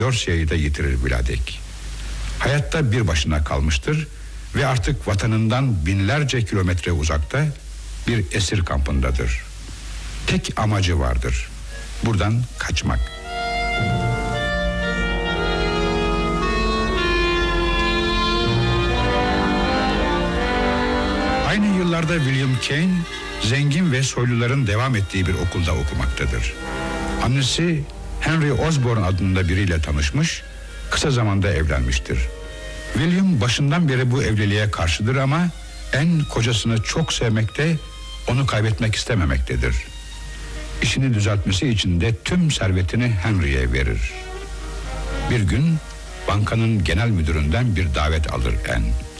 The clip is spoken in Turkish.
Dorsey'i de yitirir Vladek. Hayatta bir başına kalmıştır ve artık vatanından binlerce kilometre uzakta bir esir kampındadır. Tek amacı vardır: buradan kaçmak. Aynı yıllarda William Kane zengin ve soyluların devam ettiği bir okulda okumaktadır. Annesi Henry Osborne adında biriyle tanışmış, kısa zamanda evlenmiştir. William başından beri bu evliliğe karşıdır ama Anne kocasını çok sevmekte, onu kaybetmek istememektedir. İşini düzeltmesi için de tüm servetini Henry'e verir. Bir gün bankanın genel müdüründen bir davet alır Anne.